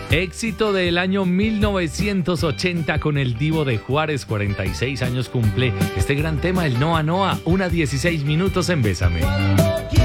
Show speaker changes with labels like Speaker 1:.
Speaker 1: Éxito del año 1980 con el Divo de Juárez, 46 años cumple este gran tema, el Noa Noa, 1:16 en Bésame.